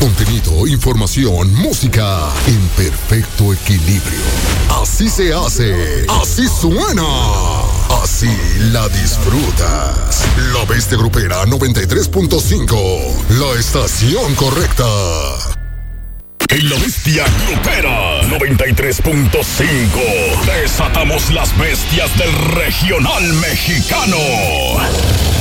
Contenido, información, música en perfecto equilibrio. Así se hace, así suena, así la disfrutas. La Bestia Grupera 93.5, la estación correcta. En La Bestia Grupera 93.5 desatamos las bestias del regional mexicano.